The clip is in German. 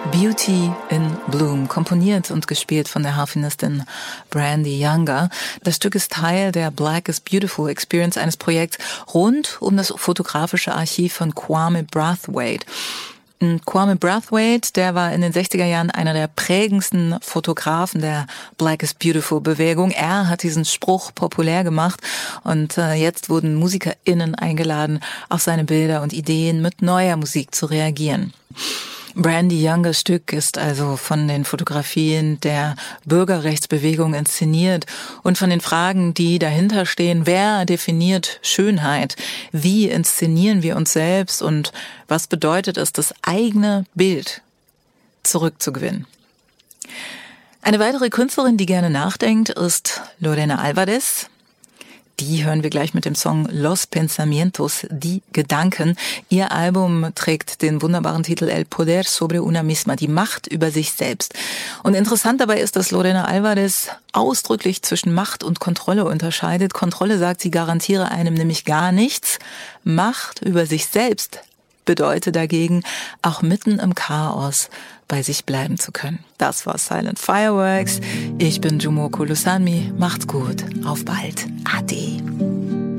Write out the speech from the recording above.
Beauty in Bloom, komponiert und gespielt von der Harfenistin Brandee Younger. Das Stück ist Teil der Black is Beautiful Experience, eines Projekts rund um das fotografische Archiv von Kwame Brathwaite. Kwame Brathwaite, der war in den 60er Jahren einer der prägendsten Fotografen der Black is Beautiful Bewegung. Er hat diesen Spruch populär gemacht und jetzt wurden MusikerInnen eingeladen, auf seine Bilder und Ideen mit neuer Musik zu reagieren. Brandee Youngers Stück ist also von den Fotografien der Bürgerrechtsbewegung inszeniert und von den Fragen, die dahinter stehen. Wer definiert Schönheit? Wie inszenieren wir uns selbst? Und was bedeutet es, das eigene Bild zurückzugewinnen? Eine weitere Künstlerin, die gerne nachdenkt, ist Lorena Alvarez. Die hören wir gleich mit dem Song Los Pensamientos, die Gedanken. Ihr Album trägt den wunderbaren Titel El Poder sobre una misma, die Macht über sich selbst. Und interessant dabei ist, dass Lorena Alvarez ausdrücklich zwischen Macht und Kontrolle unterscheidet. Kontrolle, sagt sie, garantiere einem nämlich gar nichts. Macht über sich selbst bedeutet dagegen, auch mitten im Chaos bei sich bleiben zu können. Das war Silent Fireworks. Ich bin Jumoko Lusanmi. Macht's gut. Auf bald. Ade.